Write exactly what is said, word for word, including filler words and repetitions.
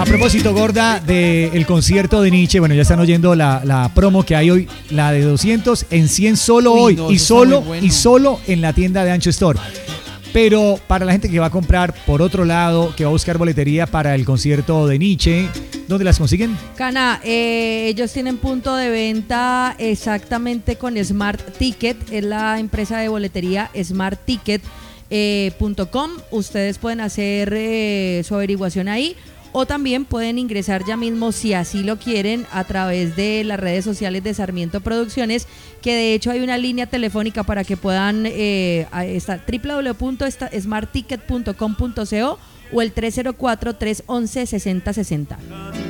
A propósito, gorda, del concierto de Nietzsche, bueno, ya están oyendo la, la promo que hay hoy, la de doscientos en cien solo Uy, hoy no, y eso está solo muy bueno. y solo en la tienda de Ancho Store. Pero para la gente que va a comprar por otro lado, que va a buscar boletería para el concierto de Nietzsche, ¿dónde las consiguen? Cana, eh, ellos tienen punto de venta exactamente con Smart Ticket, es la empresa de boletería smart ticket punto com. Ustedes pueden hacer eh, su averiguación ahí, o también pueden ingresar ya mismo, si así lo quieren, a través de las redes sociales de Sarmiento Producciones, que de hecho hay una línea telefónica para que puedan eh, estar doble u doble u doble u punto smart ticket punto com punto co o el tres cero cuatro, tres uno uno, seis cero seis cero.